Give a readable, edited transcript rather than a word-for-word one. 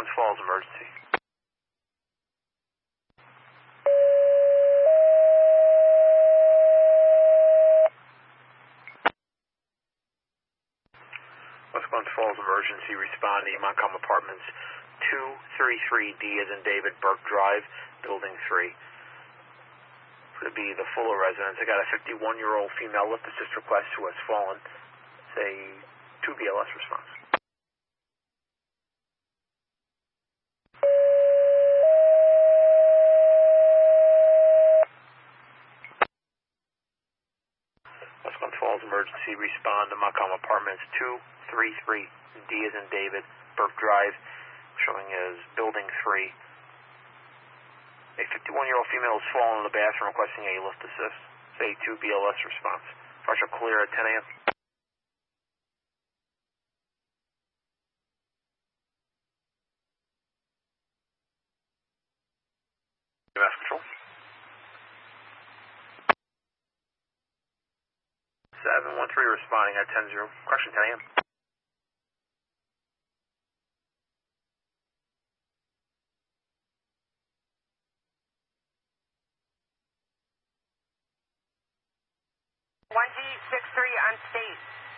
Glens Falls emergency. West Glens Falls emergency responding, Montcalm Apartments 233D as in David, Burke Drive, Building 3. To be the Fuller residence. I got a 51-year-old female lift assist request who has fallen. Say 2 BLS response. West Glens Falls emergency respond to Montcalm Apartments 233D as in David, Burke Drive, showing as Building 3. A 51-year-old female has fallen in the bathroom requesting a lift assist. Say 2 BLS response. Partial clear at 10 a.m. UMS Control. 713 responding at 10-0. Correction, 10 a.m. G63 on state.